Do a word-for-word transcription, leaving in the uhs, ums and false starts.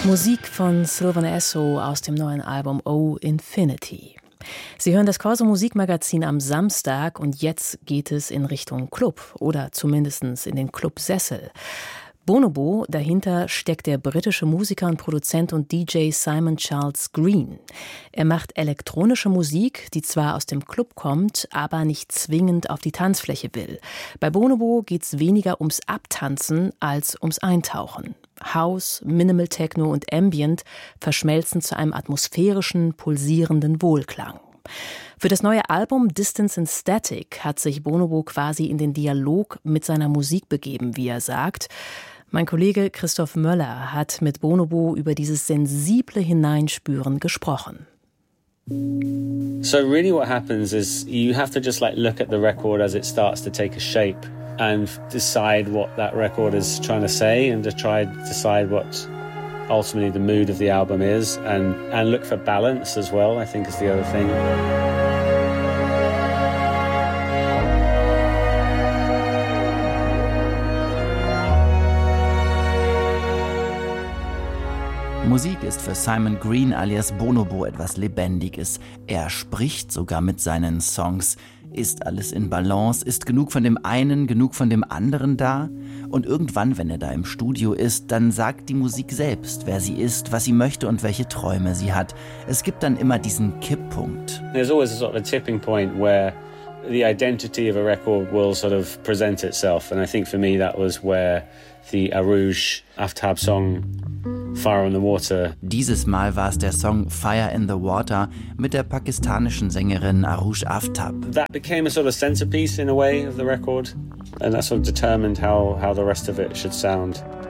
Musik von Sylvan Esso aus dem neuen Album Oh Infinity. Sie hören das Corso Musikmagazin am Samstag und jetzt geht es in Richtung Club oder zumindest in den Clubsessel. Bonobo, dahinter steckt der britische Musiker und Produzent und D J Simon Charles Green. Er macht elektronische Musik, die zwar aus dem Club kommt, aber nicht zwingend auf die Tanzfläche will. Bei Bonobo geht's weniger ums Abtanzen als ums Eintauchen. House, Minimal Techno und Ambient verschmelzen zu einem atmosphärischen, pulsierenden Wohlklang. Für das neue Album Distance and Static hat sich Bonobo quasi in den Dialog mit seiner Musik begeben, wie er sagt. Mein Kollege Christoph Möller hat mit Bonobo über dieses sensible Hineinspüren gesprochen. So really what happens is you have to just like look at the record as it starts to take a shape and decide what that record is trying to say and to try to decide what ultimately the mood of the album is and, and look for balance as well, I think is the other thing. Musik ist für Simon Green alias Bonobo etwas Lebendiges. Er spricht sogar mit seinen Songs. Ist alles in Balance? Ist genug von dem einen, genug von dem anderen da? Und irgendwann, wenn er da im Studio ist, dann sagt die Musik selbst, wer sie ist, was sie möchte und welche Träume sie hat. Es gibt dann immer diesen Kipppunkt. There's always a sort of a tipping point where the identity of a record will sort of present itself. And I think for me that was where the Arooj Aftab song Fire in the Water. Dieses Mal war es der Song Fire in the Water mit der pakistanischen Sängerin Arooj Aftab. That became a sort of centerpiece in a way of the record, and that sort of determined how, how the rest of it should sound.